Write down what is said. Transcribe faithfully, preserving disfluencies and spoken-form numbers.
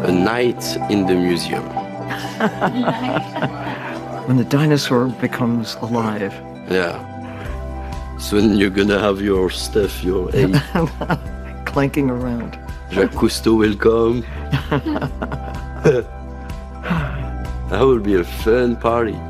a night in the museum. When the dinosaur becomes alive. Yeah. Soon you're gonna have your stuff, your aid. Clanking around. Jacques Cousteau will come. That will be a fun party.